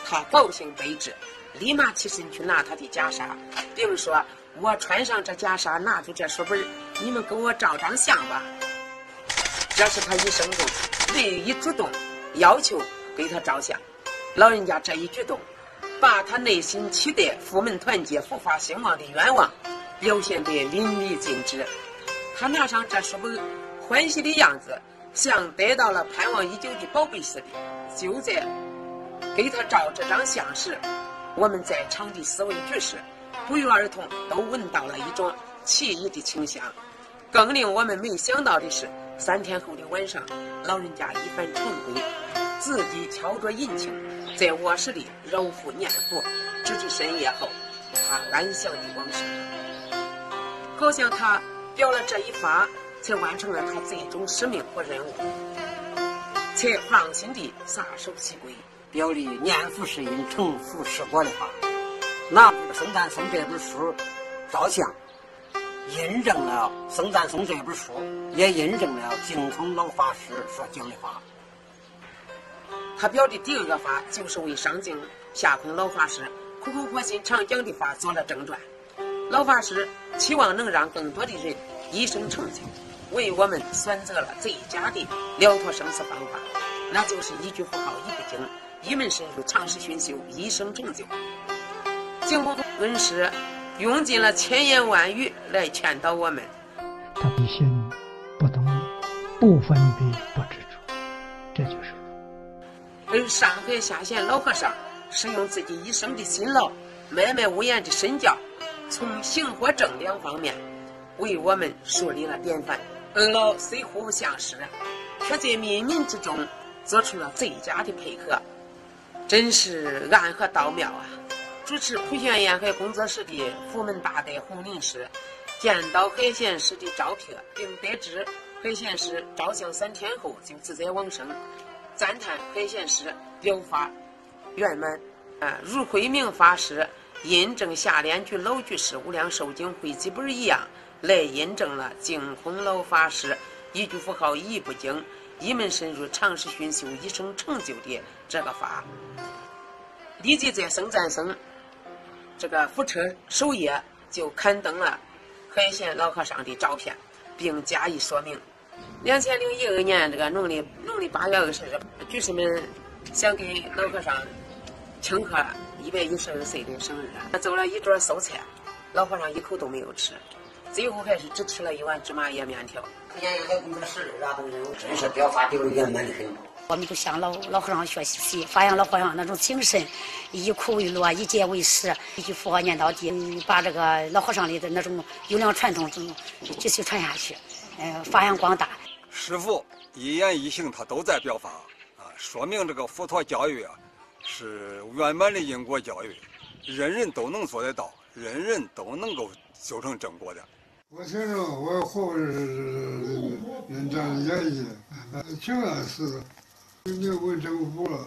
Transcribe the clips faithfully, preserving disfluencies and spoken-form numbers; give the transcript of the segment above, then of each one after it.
他高兴备至，立马起身去拿他的袈裟，并说：“我穿上这袈裟，拿出这书本，你们给我照张相吧。”这是他一生中唯一主动要求给他照相。老人家这一举动，把他内心期待府门团结、福发兴旺的愿望表现得淋漓尽致。他拿上这书本，欢喜的样子像得到了盼望已久的宝贝似的。就在给他照这张相时，我们在场的四位居士不约而同都闻到了一种奇异的清香。更令我们没想到的是，三天后的晚上，老人家一番晨归，自己敲着银磬，在卧室里揉腹念佛，直至深夜后，他安详地往生。好像他表了这一发，才完成了他最终使命和任务，才放心地撒手西归。 表里念佛是因，成佛是果的话，拿《僧赞颂》这本书照相，印证了《僧赞颂》这本书，也印证了净空老法师所讲的话。 他表的第二个法，就是为上净下空老法师苦口婆心常讲的法做了正传。老法师期望能让更多的人一生成就，为我们选择了最佳的了脱生死方法，那就是一句佛号一部经，一门深入，常时熏修，一生成就。净空恩师用尽了千言万语来劝导我们。 他的心不动，不分别，不执着，这就是。 而上海下县老和尚是用自己一生的辛劳，脉脉无言的身教，从行和正两方面为我们树立了典范。恩老虽互不相识，却在冥冥之中做出了最佳的配合，真是暗合道妙啊！主持普贤沿海工作室的府门大德洪林师见到海贤师的照片，并得知海贤师照相三天后就自在往生，赞叹海贤师表法圆满。啊，如慧明法师印证下联居老居士无量寿经汇集本一样，来印证了净空老法师一句佛号一部经，一门深入，常时熏修，一生成就的这个法。立即在僧赞僧这个福车首页就刊登了海贤老和尚的照片，并加以说明。两千零一二年这个农历农历八月二十日，居士们想给老和尚庆贺一百一十二岁的生日，做了一桌素菜，老和尚一口都没有吃，最后还是只吃了一碗芝麻叶面条。 沿海工作室的人真是表法表圆满的很。 我们就向老老和尚学习，发扬老和尚那种精神，以苦为乐，以戒为师，一句佛念到底，把这个老和尚里的那种优良传统继续传下去，呃，发扬光大。 师父一言一行他都在表法啊，说明这个佛陀教育啊是圆满的因果教育，人人都能做得到，人人都能够修成正果的。 我听着我后人人这样演绎，挺安似的。你问政府了，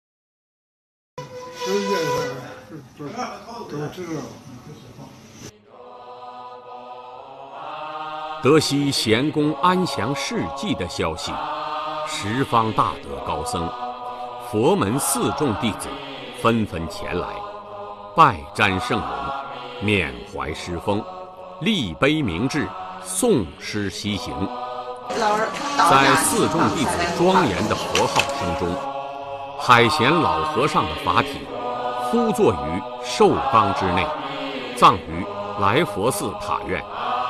世界上都都知道。 得悉贤公安详事迹的消息，十方大德高僧、佛门四众弟子纷纷前来，拜瞻圣容，缅怀师风，立碑铭志，诵诗西行。在四众弟子庄严的佛号声中，海贤老和尚的法体敷坐于寿缸之内，葬于来佛寺塔院。